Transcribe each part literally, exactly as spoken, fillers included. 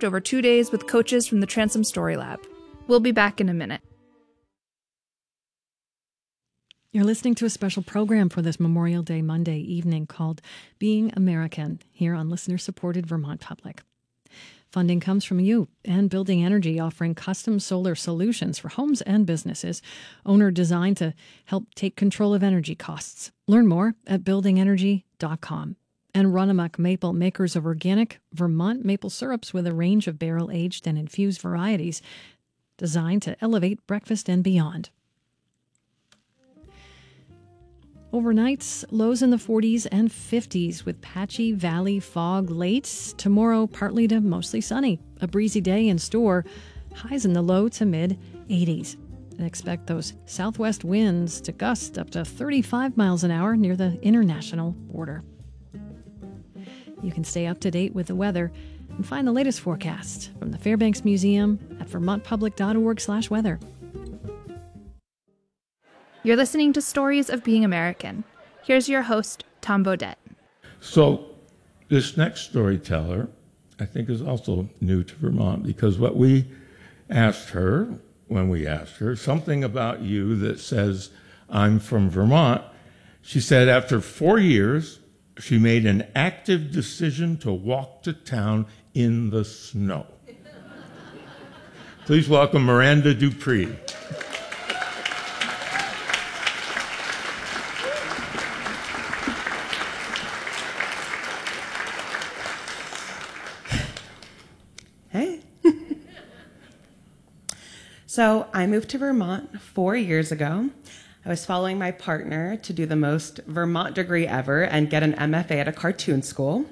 developed over two days with coaches from the Transom Story Lab. We'll be back in a minute. You're listening to a special program for this Memorial Day Monday evening called Being American here on listener-supported Vermont Public. Funding comes from you and Building Energy, offering custom solar solutions for homes and businesses. Owner designed to help take control of energy costs. Learn more at building energy dot com. And Runamuck Maple, makers of organic Vermont maple syrups with a range of barrel-aged and infused varieties designed to elevate breakfast and beyond. Overnights, lows in the forties and fifties with patchy valley fog late. Tomorrow, partly to mostly sunny. A breezy day in store. Highs in the low to mid eighties. And expect those southwest winds to gust up to thirty-five miles an hour near the international border. You can stay up to date with the weather and find the latest forecast from the Fairbanks Museum at vermont public dot org slash weather. You're listening to Stories of Being American. Here's your host, Tom Bodett. So this next storyteller, I think, is also new to Vermont, because what we asked her, when we asked her, something about you that says, I'm from Vermont. She said after four years, she made an active decision to walk to town in the snow. Please welcome Miranda Dupree. So I moved to Vermont four years ago. I was following my partner to do the most Vermont degree ever and get an M F A at a cartoon school.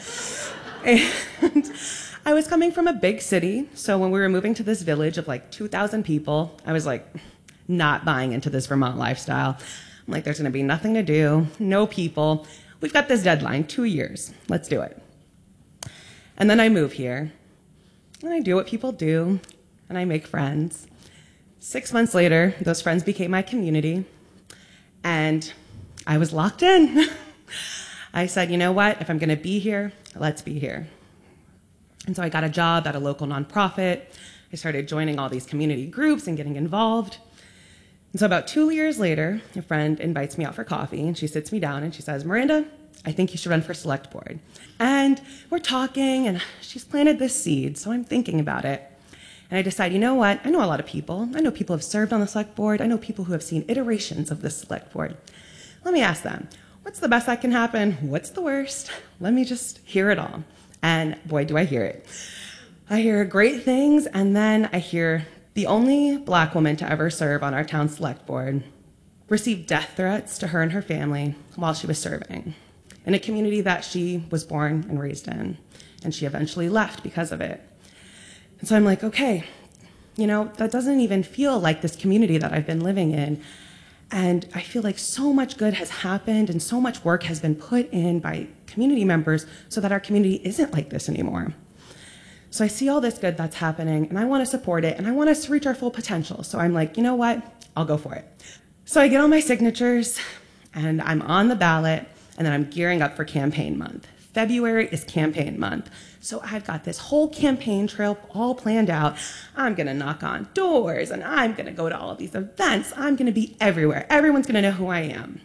And I was coming from a big city, so when we were moving to this village of like two thousand people, I was like not buying into this Vermont lifestyle. I'm like, there's gonna be nothing to do, no people. We've got this deadline, two years, let's do it. And then I move here, and I do what people do, and I make friends. Six months later, those friends became my community, and I was locked in. I said, you know what, if I'm gonna be here, let's be here. And so I got a job at a local nonprofit. I started joining all these community groups and getting involved. And so about two years later, a friend invites me out for coffee, and she sits me down and she says, Miranda, I think you should run for select board. And we're talking, and she's planted this seed, so I'm thinking about it. And I decide, you know what, I know a lot of people. I know people who have served on the select board. I know people who have seen iterations of the select board. Let me ask them, what's the best that can happen? What's the worst? Let me just hear it all. And boy, do I hear it. I hear great things, and then I hear the only Black woman to ever serve on our town select board received death threats to her and her family while she was serving in a community that she was born and raised in, and she eventually left because of it. And so I'm like, okay, you know, that doesn't even feel like this community that I've been living in. And I feel like so much good has happened and so much work has been put in by community members so that our community isn't like this anymore. So I see all this good that's happening, and I want to support it, and I want us to reach our full potential. So I'm like, you know what? I'll go for it. So I get all my signatures, and I'm on the ballot, and then I'm gearing up for campaign month. February is campaign month. So I've got this whole campaign trail all planned out. I'm gonna knock on doors, and I'm gonna go to all of these events. I'm gonna be everywhere. Everyone's gonna know who I am.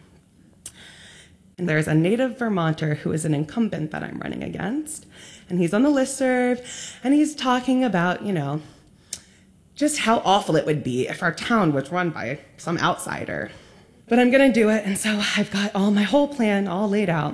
And there's a native Vermonter who is an incumbent that I'm running against, and he's on the listserv, and he's talking about, you know, just how awful it would be if our town was run by some outsider. But I'm gonna do it, and so I've got all my whole plan all laid out.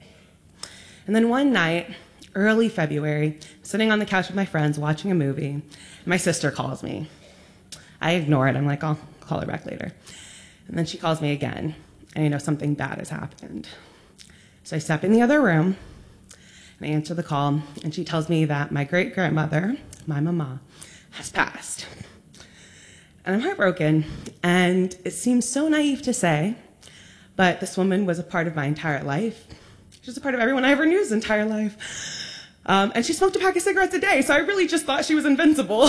And then one night, early February, sitting on the couch with my friends watching a movie, my sister calls me. I ignore it. I'm like, I'll call her back later. And then she calls me again, and I know something bad has happened. So I step in the other room, and I answer the call, and she tells me that my great-grandmother, my mama, has passed. And I'm heartbroken, and it seems so naive to say, but this woman was a part of my entire life. She was a part of everyone I ever knew's entire life. Um, and she smoked a pack of cigarettes a day, so I really just thought she was invincible.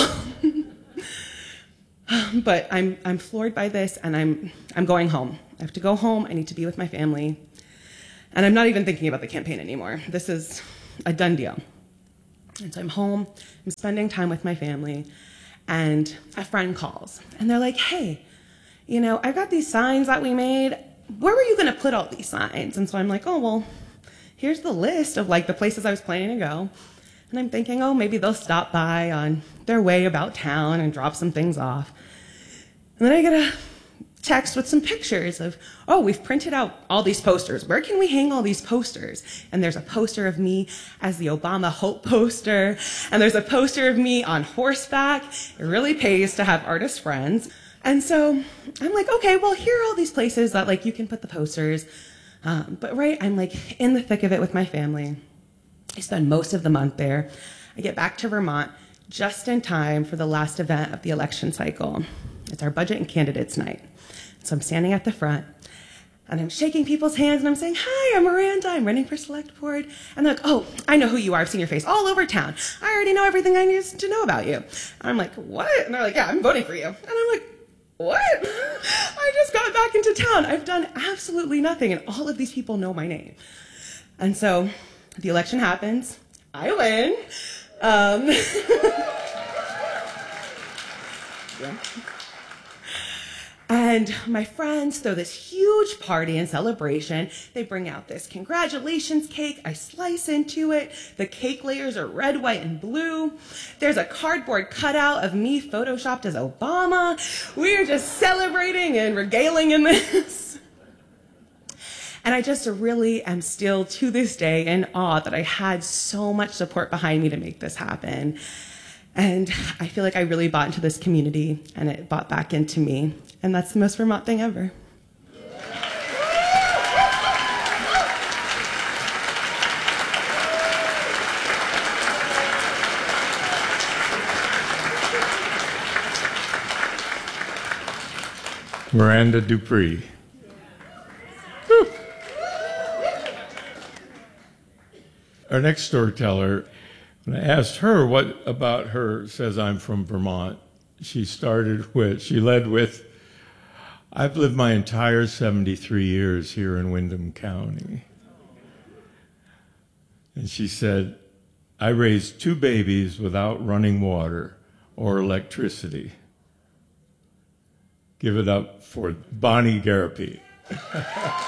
But I'm I'm floored by this, and I'm I'm going home. I have to go home. I need to be with my family. And I'm not even thinking about the campaign anymore. This is a done deal. And so I'm home, I'm spending time with my family, and a friend calls. And they're like, hey, you know, I got these signs that we made. Where were you going to put all these signs? And so I'm like, oh, well, here's the list of like the places I was planning to go. And I'm thinking, oh, maybe they'll stop by on their way about town and drop some things off. And then I get a text with some pictures of, oh, we've printed out all these posters. Where can we hang all these posters? And there's a poster of me as the Obama Hope poster. And there's a poster of me on horseback. It really pays to have artist friends. And so I'm like, okay, well, here are all these places that like you can put the posters. Um, but right, I'm like in the thick of it with my family. I spend most of the month there. I get back to Vermont just in time for the last event of the election cycle. It's our budget and candidates night. So I'm standing at the front, and I'm shaking people's hands, and I'm saying, hi, I'm Miranda. I'm running for select board. And they're like, oh, I know who you are. I've seen your face all over town. I already know everything I need to know about you. And I'm like, what? And they're like, yeah, I'm voting for you. And I'm like, what? I just got back into town. I've done absolutely nothing, and all of these people know my name. And so the election happens. I win. Um, yeah. And my friends throw this huge party and celebration. They bring out this congratulations cake. I slice into it. The cake layers are red, white, and blue. There's a cardboard cutout of me photoshopped as Obama. We are just celebrating and regaling in this. And I just really am still, to this day, in awe that I had so much support behind me to make this happen. And I feel like I really bought into this community, and it bought back into me. And that's the most Vermont thing ever. Miranda Dupree. Whew. Our next storyteller, when I asked her what about her says I'm from Vermont, she started with, she led with, I've lived my entire seventy-three years here in Windham County. And she said, I raised two babies without running water or electricity. Give it up for Bonnie Garapi.